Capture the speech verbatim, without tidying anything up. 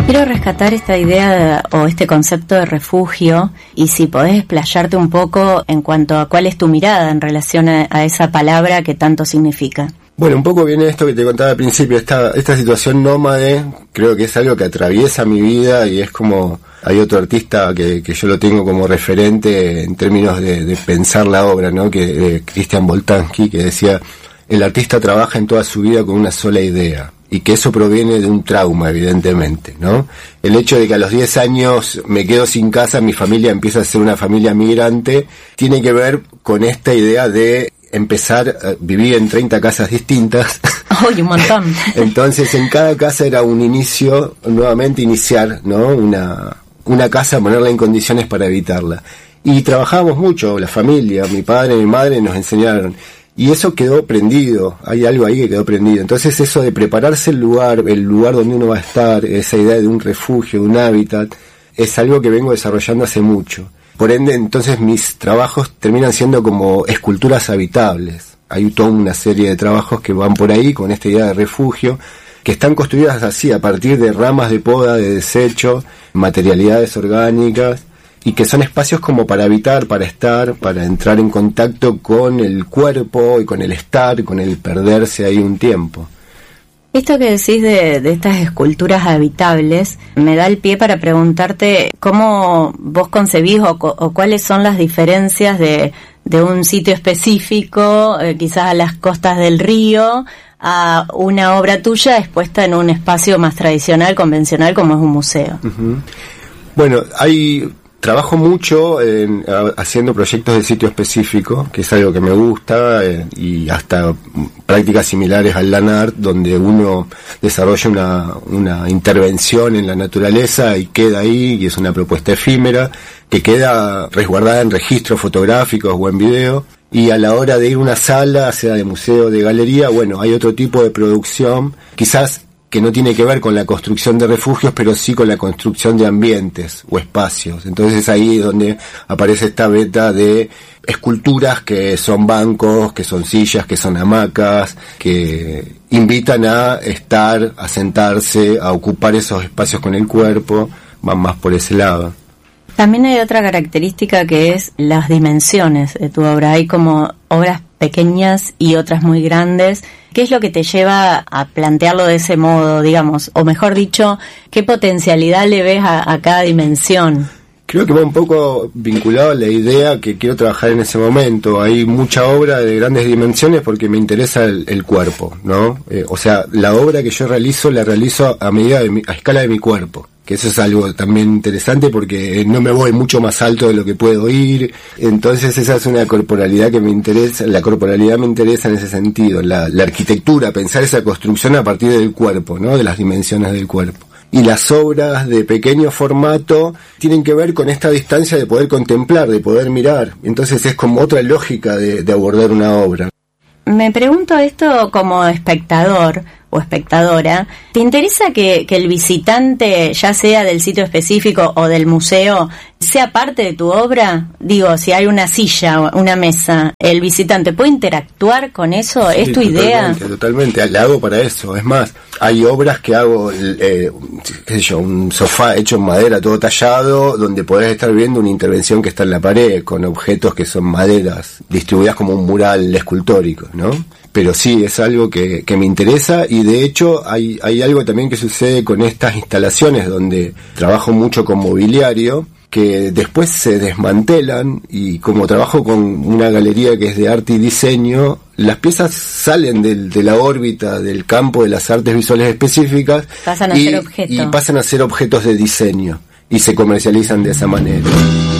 Quiero rescatar esta idea de, o este concepto de refugio, y si podés explayarte un poco en cuanto a cuál es tu mirada en relación a, a esa palabra que tanto significa. Bueno, un poco viene esto que te contaba al principio, esta, esta situación nómade, creo que es algo que atraviesa mi vida y es como, hay otro artista que, que yo lo tengo como referente en términos de, de pensar la obra, ¿no? Que eh, Christian Boltanski, que decía, el artista trabaja en toda su vida con una sola idea, y que eso proviene de un trauma, evidentemente, ¿no? El hecho de que a los diez años me quedo sin casa, mi familia empieza a ser una familia migrante, tiene que ver con esta idea de empezar a vivir en treinta casas distintas. ¡Uy, un montón! Entonces, en cada casa era un inicio, nuevamente iniciar, ¿no? Una, una casa, ponerla en condiciones para evitarla. Y trabajábamos mucho, la familia, mi padre y mi madre nos enseñaron. Y eso quedó prendido, hay algo ahí que quedó prendido. Entonces eso de prepararse el lugar, el lugar donde uno va a estar, esa idea de un refugio, de un hábitat, es algo que vengo desarrollando hace mucho. Por ende, entonces mis trabajos terminan siendo como esculturas habitables. Hay toda una serie de trabajos que van por ahí con esta idea de refugio, que están construidas así, a partir de ramas de poda, de desecho, materialidades orgánicas, y que son espacios como para habitar, para estar, para entrar en contacto con el cuerpo y con el estar, con el perderse ahí un tiempo. Esto que decís de, de estas esculturas habitables me da el pie para preguntarte cómo vos concebís o, o cuáles son las diferencias de, de un sitio específico, eh, quizás a las costas del río, a una obra tuya expuesta en un espacio más tradicional, convencional, como es un museo. Uh-huh. Bueno, hay... Trabajo mucho en, a, haciendo proyectos de sitio específico, que es algo que me gusta, eh, y hasta prácticas similares al land art, donde uno desarrolla una, una intervención en la naturaleza y queda ahí, y es una propuesta efímera, que queda resguardada en registros fotográficos o en video, y a la hora de ir a una sala, sea de museo o de galería, bueno, hay otro tipo de producción, quizás que no tiene que ver con la construcción de refugios, pero sí con la construcción de ambientes o espacios. Entonces es ahí donde aparece esta beta de esculturas que son bancos, que son sillas, que son hamacas, que invitan a estar, a sentarse, a ocupar esos espacios con el cuerpo, van más por ese lado. También hay otra característica que es las dimensiones de tu obra. Hay como obras pequeñas y otras muy grandes. ¿Qué es lo que te lleva a plantearlo de ese modo, digamos? O mejor dicho, ¿qué potencialidad le ves a, a cada dimensión? Creo que va un poco vinculado a la idea que quiero trabajar en ese momento. Hay mucha obra de grandes dimensiones porque me interesa el, el cuerpo, ¿no? Eh, o sea, la obra que yo realizo, la realizo a medida de mi, a escala de mi cuerpo. Que eso es algo también interesante porque no me voy mucho más alto de lo que puedo ir. Entonces esa es una corporalidad que me interesa, la corporalidad me interesa en ese sentido. La, la arquitectura, pensar esa construcción a partir del cuerpo, ¿no? De las dimensiones del cuerpo. Y las obras de pequeño formato tienen que ver con esta distancia de poder contemplar, de poder mirar. Entonces es como otra lógica de, de abordar una obra. Me pregunto esto como espectador o espectadora. ¿Te interesa que, que el visitante, ya sea del sitio específico o del museo, sea parte de tu obra? Digo, si hay una silla o una mesa, ¿el visitante puede interactuar con eso? Sí, ¿es tu totalmente, idea? Totalmente, la hago para eso. Es más, hay obras que hago, eh, qué sé yo, un sofá hecho en madera, todo tallado, donde podés estar viendo una intervención que está en la pared, con objetos que son maderas, distribuidas como un mural escultórico, ¿no? Pero sí, es algo que, que me interesa, y de hecho hay, hay algo también que sucede con estas instalaciones donde trabajo mucho con mobiliario, que después se desmantelan, y como trabajo con una galería que es de arte y diseño, las piezas salen del, de la órbita del campo de las artes visuales específicas pasan a y, ser objetos. y pasan a ser objetos de diseño y se comercializan de esa manera.